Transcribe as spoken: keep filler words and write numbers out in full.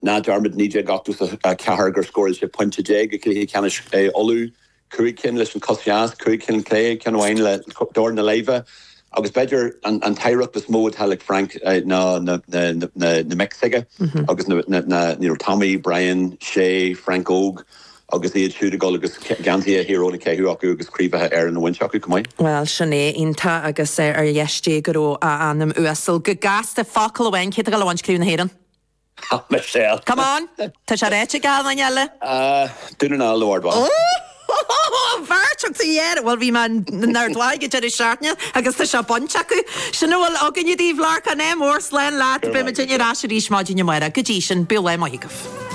ná Dermot níide gatú a cehar gur scóir sé pointe déag a chéanna olú cuaigcin leis an cosfias, cuaigcin clé ceanhhain le dóir na leive, agus beidir an tairach is mód halig Frank na na Mexico, agus na Tommy, Brian, Shay, Frank Og, agus iad siúd go agus gantaí a hiróna ceithú acu agus críomhathe ar an bhainseacu cumáin. Well, sinné ínta agus ar dhéistí go a anam uasal go gasta focail bhain chéad a go bhaint clúna héan. Michelle. Come on, tá sé réite gáil na eile? Dúna ná Lord bá. Bharteach sa dhéar, bhfuil bhí man nardhaige de seaartne agus tá se bonte acu. Sin bhfuil agan dí bhlácha né mór slein leat be me dinne ráisi ríis má dinne mara, go dtí sin bu le maigah.